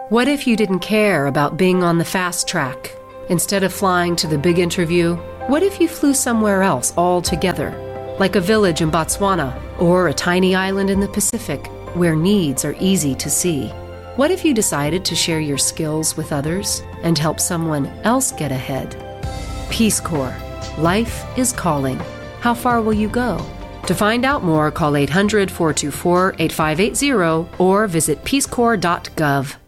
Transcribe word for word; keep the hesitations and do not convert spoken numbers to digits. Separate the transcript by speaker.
Speaker 1: What if you didn't care about being on the fast track? Instead of flying to the big interview, what if you flew somewhere else altogether? Like a village in Botswana or a tiny island in the Pacific where needs are easy to see. What if you decided to share your skills with others and help someone else get ahead? Peace Corps. Life is calling. How far will you go? To find out more, call eight hundred, four two four, eight five eight zero or visit peace corps dot gov.